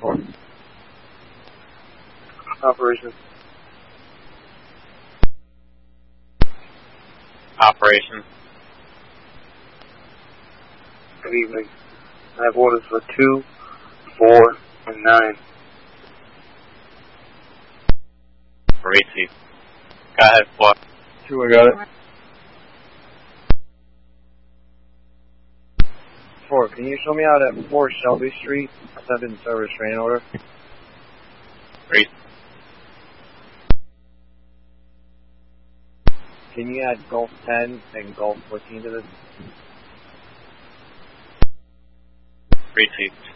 4. Operations. Operations. Good evening. I have orders for 2, 4, and 9. Receive. Go ahead, 4. 2, I got it. 4, can you show me out at 4 Shelby Street? 7 service train order. Receive. Can you add Gulf 10 and Gulf 14 to this? Receive.